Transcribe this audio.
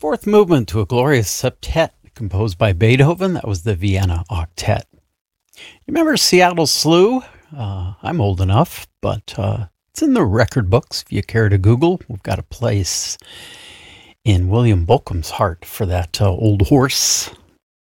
Fourth movement to a glorious septet composed by Beethoven. That was the Vienna Octet. You remember Seattle Slew? I'm old enough, but it's in the record books if you care to Google. We've got a place in William Bolcom's heart for that old horse.